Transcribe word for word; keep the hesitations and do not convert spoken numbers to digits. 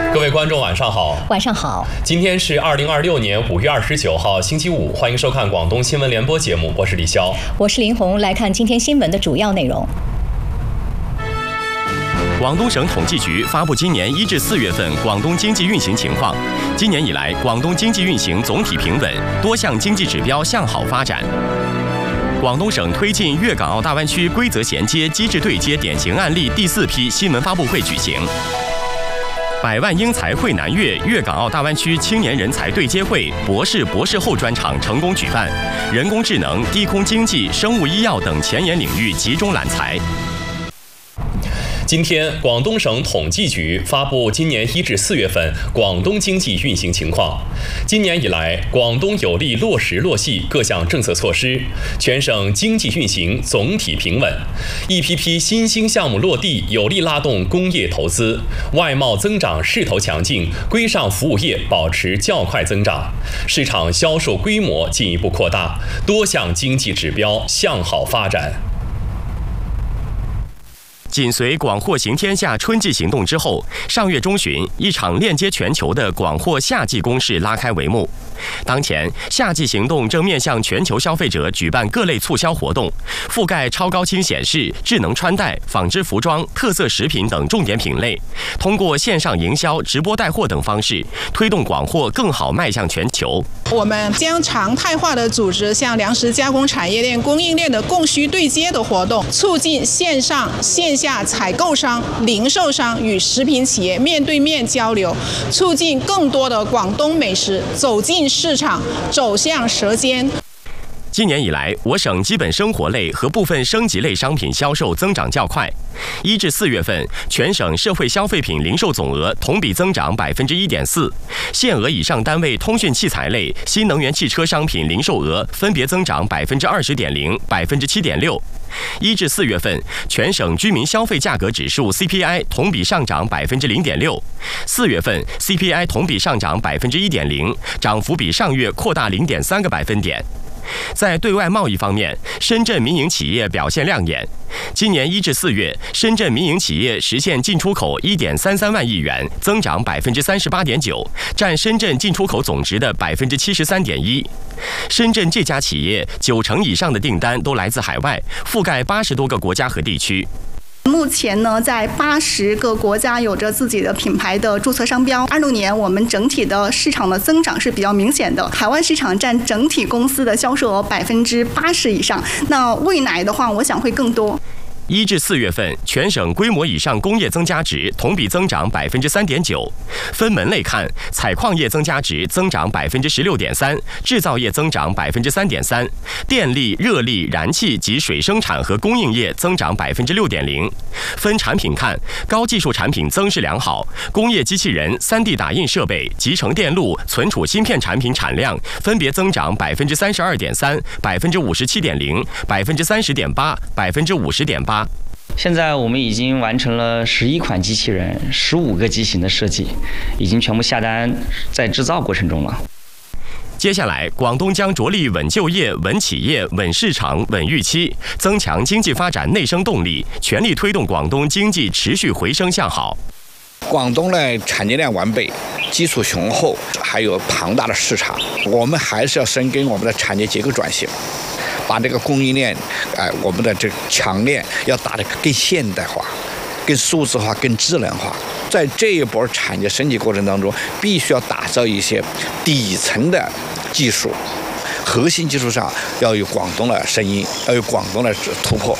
各位观众晚上好。 晚上好。 今天是二零二六年五月二十九号星期五，欢迎收看广东新闻联播节目，我是李潇， 我是林红。来看今天新闻的主要内容。 广东省统计局发布今年一至四月份广东经济运行情况。今年以来，广东经济运行总体平稳，多项经济指标向好发展。广东省推进粤港澳大湾区规则衔接机制对接典型案例第四批新闻发布会举行。百万英才汇南粤粤港澳大湾区青年人才对接会博士、博士后专场成功举办，人工智能、低空经济、生物医药等前沿领域集中揽才。 今天，广东省统计局发布今年一至四月份广东经济运行情况。今年以来，广东有力落实落细各项政策措施，全省经济运行总体平稳。一批批新兴项目落地，有力拉动工业投资，外贸增长势头强劲，规上服务业保持较快增长，市场销售规模进一步扩大，多项经济指标向好发展。 紧随广货行天下春季行动之后，上月中旬，一场链接全球的广货夏季攻势拉开帷幕。当前，夏季行动正面向全球消费者举办各类促销活动，覆盖超高清显示、智能穿戴、纺织服装、特色食品等重点品类。通过线上营销、直播带货等方式，推动广货更好迈向全球。 我们将常态化的组织像粮食加工产业链、供应链的供需对接的活动，促进线上线下采购商、零售商与食品企业面对面交流，促进更多的广东美食走进市场，走向舌尖。 今年以来，我省基本生活类和部分升级类商品销售增长较快。一至四月份，全省社会消费品零售总额同比增长百分之一点四，限额以上单位通讯器材类、新能源汽车商品零售额分别增长百分之二十点零、百分之七点六。一至四月份，全省居民消费价格指数 C P I 同比上涨百分之零点六，四月份 C P I 同比上涨百分之一点零，涨幅比上月扩大零点三个百分点。在对外贸易方面，深圳民营企业表现亮眼。今年一至四月，深圳民营企业实现进出口一点三三万亿元，增长百分之三十八点九，占深圳进出口总值的百分之七十三点一。深圳这家企业九成以上的订单都来自海外，覆盖八十多个国家和地区。 目前呢，在八十个国家有着自己的品牌的注册商标。二六年我们整体的市场的增长是比较明显的，海外市场占整体公司的销售额百分之八十以上。那未来的话，我想会更多。 一至四月份，全省规模以上工业增加值同比增长百分之三点九。分门类看，采矿业增加值增长百分之十六点三，制造业增长百分之三点三，电力、热力、燃气及水生产和供应业增长百分之六点零。分产品看，高技术产品增势良好，工业机器人、三 D 打印设备、集成电路、存储芯片产品产量分别增长百分之三十二点三、百分之五十七点零、百分之三十点八、百分之五十点八。 现在我们已经完成了十一款机器人、十五个机型的设计，已经全部下单，在制造过程中了。 接下来，广东将着力稳就业、稳企业、稳市场、稳预期，增强经济发展内生动力，全力推动广东经济持续回升向好。 广东的产业链完备，基础雄厚，还有庞大的市场，我们还是要深耕我们的产业结构转型。把这个供应链，哎、呃，我们的这个强链要打得更现代化、更数字化、更智能化。在这一波产业升级过程当中，必须要打造一些底层的技术，核心技术上要有广东的声音，要有广东的突破。